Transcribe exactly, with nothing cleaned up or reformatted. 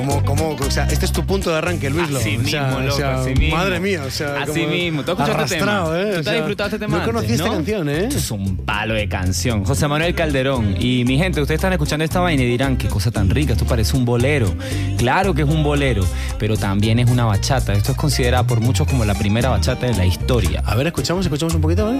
Como, como, o sea, este es tu punto de arranque, Luis. Así o sea, mismo, loco, o sea, así mismo. Madre mía, o sea, así como mismo. ¿Tú has escuchado este tema? arrastrado, ¿eh? ¿Tú O te sea, has disfrutado este tema No conocí antes, esta ¿no? canción, ¿eh? Esto es un palo de canción. José Manuel Calderón. Y mi gente, ustedes están escuchando esta vaina y dirán, qué cosa tan rica, esto parece un bolero. Claro que es un bolero, pero también es una bachata. Esto es considerada por muchos como la primera bachata de la historia. A ver, escuchamos, escuchamos un poquito, ¿vale?